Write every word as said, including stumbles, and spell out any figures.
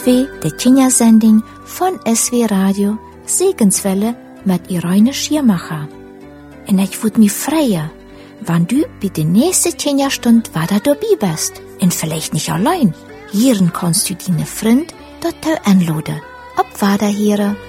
wie de Kindersending von S W Radio Segenswelle mit Irene Schiermacher. Und ich würd mich freuen, wenn du bei der nächsten Kinderstunde wieder dabei bist. Und vielleicht nicht allein. Hier kannst du deine Freund dort anladen. Ob Wiederhören.